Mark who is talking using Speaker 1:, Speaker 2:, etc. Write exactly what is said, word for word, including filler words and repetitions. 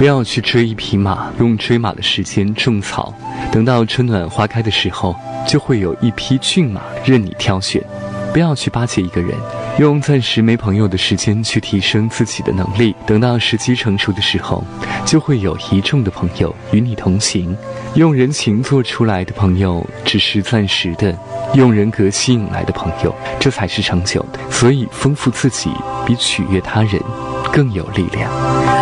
Speaker 1: 不要去追一匹马，用追马的时间种草，等到春暖花开的时候，就会有一匹骏马任你挑选。不要去巴结一个人，用暂时没朋友的时间去提升自己的能力，等到时机成熟的时候，就会有一众的朋友与你同行。用人情做出来的朋友只是暂时的，用人格吸引来的朋友，这才是长久的。所以丰富自己比取悦他人更有力量。